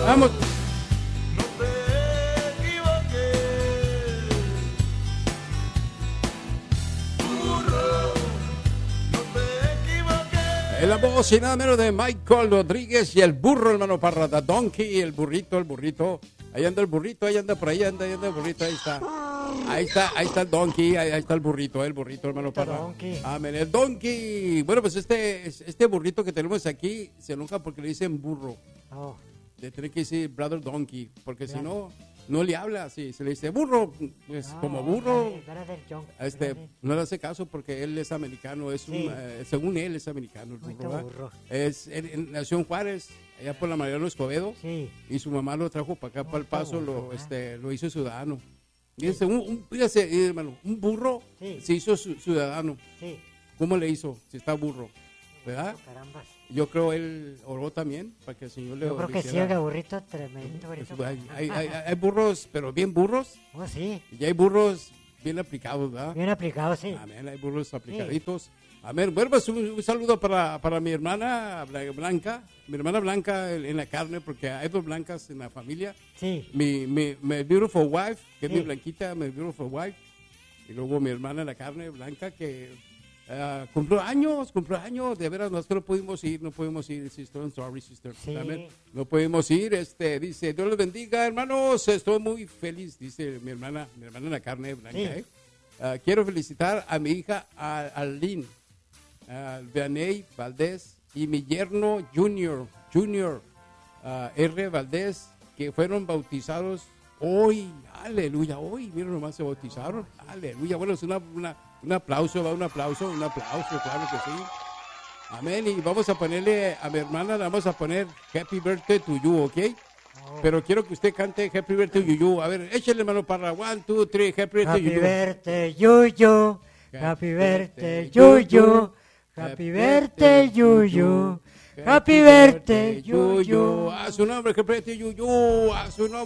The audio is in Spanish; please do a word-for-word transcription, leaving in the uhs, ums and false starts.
Vamos. El la voz y nada menos de Michael Rodríguez y el burro, hermano Parra, the donkey, el burrito, el burrito. Ahí anda el burrito, ahí anda por ahí, anda, ahí anda el burrito, ahí está. Ahí está, ahí está el donkey, ahí, ahí está el burrito, el burrito, hermano Parra. Amén, el donkey. Bueno, pues este, este burrito que tenemos aquí se enoja porque le dicen burro. Oh. Le tiene que decir brother donkey, porque si no, no le habla. Si se le dice burro, pues No, como burro, brother John, este, brother. no le hace caso porque él es americano, es un, Sí. eh, según él es americano. El Muy burro, ¿verdad? burro. Es, él, él nació en Juárez, allá por la Mariano Escobedo, Sí. y su mamá lo trajo para acá, para el Muy Paso, burro, lo, ¿eh? este, lo hizo ciudadano. Fíjense, un, un, fíjese, eh, hermano, un burro Sí. se hizo su- ciudadano. Sí. ¿Cómo le hizo? Si está burro, ¿verdad? Carambas. Yo creo él oró también para que el Señor le Yo creo le que sí, hiciera- oiga, burrito, tremendo burrito. Pues, hay, hay, hay- hay burros, pero bien burros, Oh, sí. y hay burros bien aplicados, ¿verdad? Bien aplicado, sí. Amén, hay burros aplicaditos. Amén. Bueno, pues un, un saludo para, para mi hermana Bla- Blanca, mi hermana Blanca en, en la carne, porque hay dos blancas en la familia. Sí. Mi, mi, mi beautiful wife, que es Sí. mi blanquita, mi beautiful wife. Y luego mi hermana en la carne, Blanca, que ah, cumplió años, cumplió años. De veras, nosotros no pudimos ir, no pudimos ir, sister. I'm sorry, sister. Sí. Amén. No pudimos ir. Este, dice, Dios les bendiga, hermanos. Estoy muy feliz, dice mi hermana, mi hermana en la carne, Blanca. Sí. ¿eh? Ah, quiero felicitar a mi hija, a Arlene, a Vianey Valdés y mi yerno Junior, Junior ah, R. Valdés, que fueron bautizados hoy. Aleluya, hoy, miren nomás se bautizaron. Aleluya, bueno, es una, una, un aplauso, va un aplauso, un aplauso, claro que sí. Amén, y vamos a ponerle a mi hermana, le vamos a poner Happy Birthday to you, ¿ok? Oh. Pero quiero que usted cante Happy Birthday to you. A ver, échale mano para one, two, three, Happy Birthday to Happy you. birthday, Yuyu. Happy birthday, Yuyu. Happy birthday, Yuyu. Happy birthday, Yuyu. A su nombre, Happy Birthday, Yuyu. A su nombre.